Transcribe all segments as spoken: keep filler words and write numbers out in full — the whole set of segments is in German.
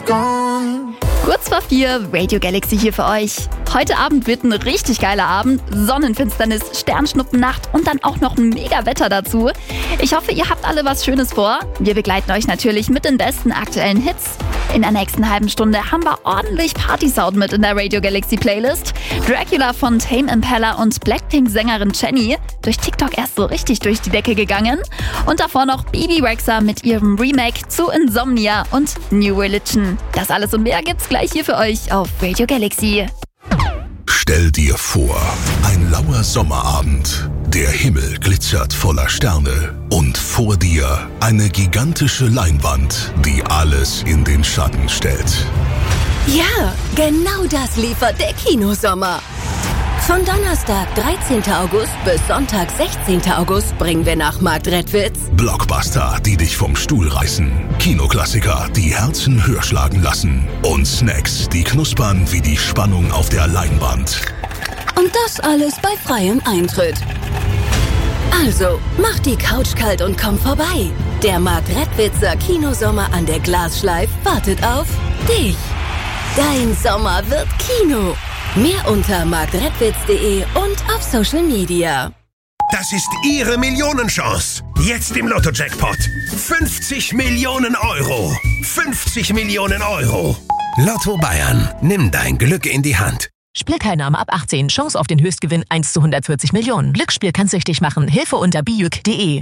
gone. Kurz vor vier, Radio Galaxy hier für euch. Heute Abend wird ein richtig geiler Abend. Sonnenfinsternis, Sternschnuppennacht und dann auch noch ein mega Wetter dazu. Ich hoffe, ihr habt alle was Schönes vor. Wir begleiten euch natürlich mit den besten aktuellen Hits. In der nächsten halben Stunde haben wir ordentlich Party-Sound mit in der Radio Galaxy Playlist. Dracula von Tame Impala und Blackpink-Sängerin Jennie, durch TikTok erst so richtig durch die Decke gegangen. Und davor noch Bebe Rexha mit ihrem Remake zu Insomnia und New Religion. Das alles und mehr gibt's gleich hier für euch auf Radio Galaxy. Stell dir vor, ein lauer Sommerabend. Der Himmel glitzert voller Sterne und vor dir eine gigantische Leinwand, die alles in den Schatten stellt. Ja, genau das liefert der Kinosommer. Von Donnerstag, dreizehnten August bis Sonntag, sechzehnten August bringen wir nach Marktredwitz Blockbuster, die dich vom Stuhl reißen. Kinoklassiker, die Herzen höher schlagen lassen. Und Snacks, die knuspern wie die Spannung auf der Leinwand. und das alles bei freiem Eintritt. Also, mach die Couch kalt und komm vorbei. Der Marktredwitzer Kinosommer an der Glasschleif wartet auf dich. Dein Sommer wird Kino. Mehr unter marktredwitz punkt de und auf Social Media. Das ist Ihre Millionenchance. Jetzt im Lotto-Jackpot. fünfzig Millionen Euro. fünfzig Millionen Euro. Lotto Bayern. Nimm dein Glück in die Hand. Spielteilnahme ab achtzehn. Chance auf den Höchstgewinn eins zu hundertvierzig Millionen. Glücksspiel kann süchtig machen. Hilfe unter bijuk punkt de.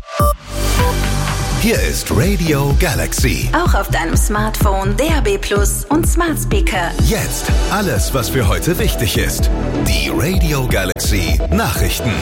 Hier ist Radio Galaxy. Auch auf deinem Smartphone, D A B plus und Smart Speaker. Jetzt alles, was für heute wichtig ist. Die Radio Galaxy Nachrichten.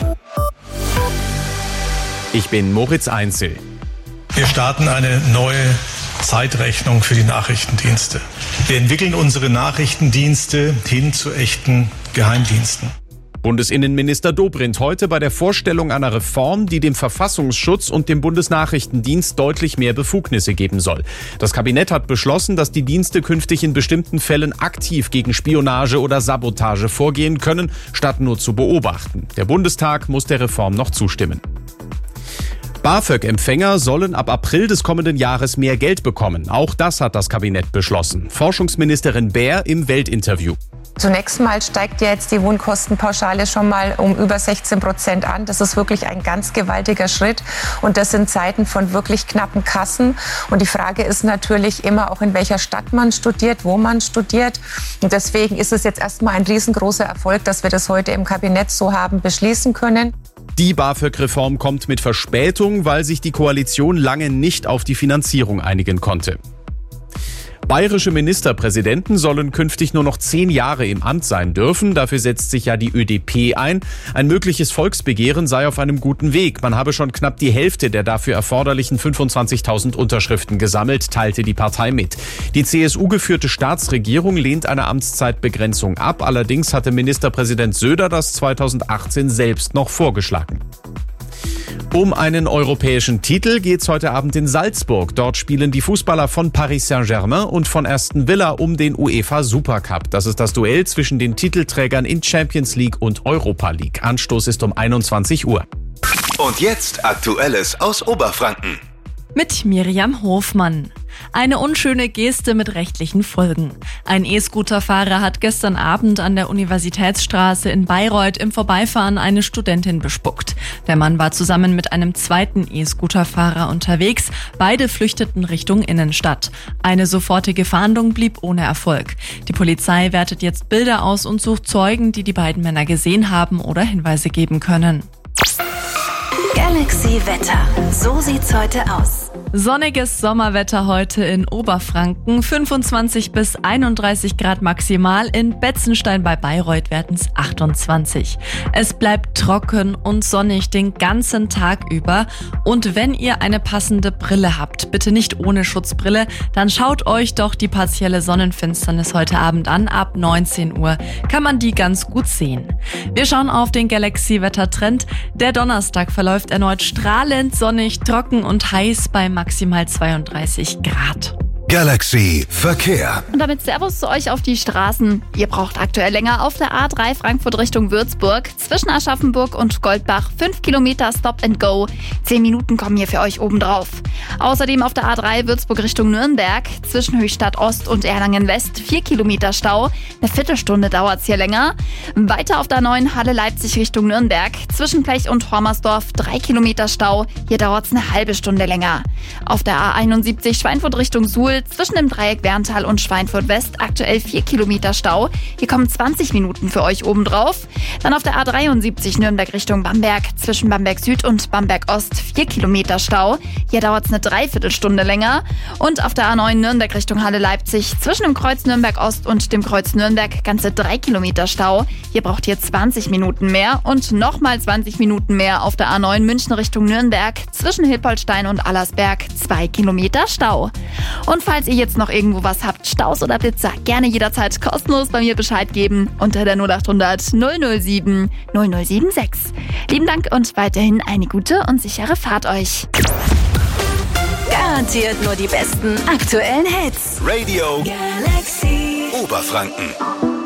Ich bin Moritz Einzel. Wir starten eine neue Zeitrechnung für die Nachrichtendienste. Wir entwickeln unsere Nachrichtendienste hin zu echten Geheimdiensten. Bundesinnenminister Dobrindt heute bei der Vorstellung einer Reform, die dem Verfassungsschutz und dem Bundesnachrichtendienst deutlich mehr Befugnisse geben soll. Das Kabinett hat beschlossen, dass die Dienste künftig in bestimmten Fällen aktiv gegen Spionage oder Sabotage vorgehen können, statt nur zu beobachten. Der Bundestag muss der Reform noch zustimmen. BAföG-Empfänger sollen ab April des kommenden Jahres mehr Geld bekommen. Auch das hat das Kabinett beschlossen. Forschungsministerin Baer im Weltinterview. Zunächst mal steigt ja jetzt die Wohnkostenpauschale schon mal um über sechzehn Prozent an. Das ist wirklich ein ganz gewaltiger Schritt. Und das in Zeiten von wirklich knappen Kassen. Und die Frage ist natürlich immer auch, in welcher Stadt man studiert, wo man studiert. Und deswegen ist es jetzt erstmal ein riesengroßer Erfolg, dass wir das heute im Kabinett so haben beschließen können. Die BAföG-Reform kommt mit Verspätung, weil sich die Koalition lange nicht auf die Finanzierung einigen konnte. Bayerische Ministerpräsidenten sollen künftig nur noch zehn Jahre im Amt sein dürfen. Dafür setzt sich ja die ÖDP ein. Ein mögliches Volksbegehren sei auf einem guten Weg. Man habe schon knapp die Hälfte der dafür erforderlichen fünfundzwanzigtausend Unterschriften gesammelt, teilte die Partei mit. Die C S U-geführte Staatsregierung lehnt eine Amtszeitbegrenzung ab. Allerdings hatte Ministerpräsident Söder das zweitausendachtzehn selbst noch vorgeschlagen. Um einen europäischen Titel geht's heute Abend in Salzburg. Dort spielen die Fußballer von Paris Saint-Germain und von Aston Villa um den UEFA Supercup. Das ist das Duell zwischen den Titelträgern in Champions League und Europa League. Anstoß ist um einundzwanzig Uhr. Und jetzt Aktuelles aus Oberfranken. Mit Miriam Hofmann. Eine unschöne Geste mit rechtlichen Folgen. Ein E-Scooter-Fahrer hat gestern Abend an der Universitätsstraße in Bayreuth im Vorbeifahren eine Studentin bespuckt. Der Mann war zusammen mit einem zweiten E-Scooter-Fahrer unterwegs. Beide flüchteten Richtung Innenstadt. Eine sofortige Fahndung blieb ohne Erfolg. Die Polizei wertet jetzt Bilder aus und sucht Zeugen, die die beiden Männer gesehen haben oder Hinweise geben können. Galaxy Wetter. So sieht's heute aus. Sonniges Sommerwetter heute in Oberfranken. fünfundzwanzig bis einunddreißig Grad maximal. In Betzenstein bei Bayreuth werden es achtundzwanzig. Es bleibt trocken und sonnig den ganzen Tag über. Und wenn ihr eine passende Brille habt, bitte nicht ohne Schutzbrille, dann schaut euch doch die partielle Sonnenfinsternis heute Abend an. Ab neunzehn Uhr kann man die ganz gut sehen. Wir schauen auf den Galaxy-Wetter-Trend. Der Donnerstag verläuft erneut strahlend, sonnig, trocken und heiß bei maximal zweiunddreißig Grad. Galaxy Verkehr. Und damit Servus zu euch auf die Straßen. Ihr braucht aktuell länger auf der A drei Frankfurt Richtung Würzburg. Zwischen Aschaffenburg und Goldbach fünf Kilometer Stop and Go. zehn Minuten kommen hier für euch obendrauf. Außerdem auf der A drei Würzburg Richtung Nürnberg. Zwischen Höchstadt Ost und Erlangen West vier Kilometer Stau. Eine Viertelstunde dauert es hier länger. Weiter auf der neun Halle Leipzig Richtung Nürnberg. Zwischen Plech und Hormersdorf drei Kilometer Stau. Hier dauert es eine halbe Stunde länger. Auf der A einundsiebzig Schweinfurt Richtung Suhl. Zwischen dem Dreieck Werntal und Schweinfurt West aktuell vier Kilometer Stau. Hier kommen zwanzig Minuten für euch obendrauf. Dann auf der A dreiundsiebzig Nürnberg Richtung Bamberg. Zwischen Bamberg Süd und Bamberg Ost vier Kilometer Stau. Hier dauert es eine Dreiviertelstunde länger. Und auf der A neun Nürnberg Richtung Halle Leipzig. Zwischen dem Kreuz Nürnberg Ost und dem Kreuz Nürnberg ganze drei Kilometer Stau. Hier braucht ihr zwanzig Minuten mehr. Und nochmal zwanzig Minuten mehr auf der A neun München Richtung Nürnberg. Zwischen Hilpoltstein und Allersberg zwei Kilometer Stau. Und falls ihr jetzt noch irgendwo was habt, Staus oder Blitzer, gerne jederzeit kostenlos bei mir Bescheid geben unter der null acht hundert null null sieben null null sieben sechs. Lieben Dank und weiterhin eine gute und sichere Fahrt euch. Garantiert nur die besten aktuellen Hits. Radio Galaxy Oberfranken.